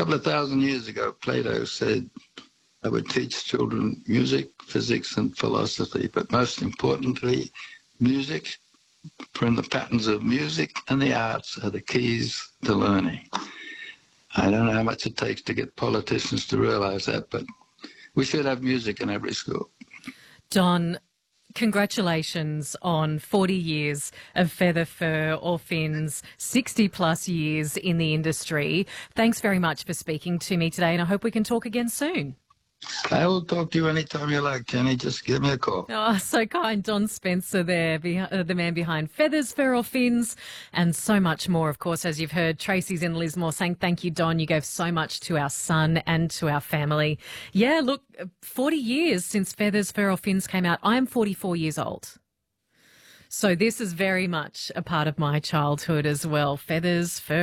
couple of thousand years ago, Plato said I would teach children music, physics, and philosophy, but most importantly, music, from the patterns of music and the arts are the keys to learning. I don't know how much it takes to get politicians to realise that, but we should have music in every school. Don, congratulations on 40 years of Feather, Fur or Fins, 60 plus years in the industry. Thanks very much for speaking to me today, and I hope we can talk again soon. I will talk to you anytime you like, Jenny. Just give me a call. Oh, so kind. Don Spencer there, the man behind Feathers, Fur or Fins, and so much more, of course, as you've heard. Tracy's in Lismore saying, thank you, Don. You gave so much to our son and to our family. Yeah, look, 40 years since Feathers, Fur or Fins came out. I'm 44 years old. So this is very much a part of my childhood as well. Feathers, Fur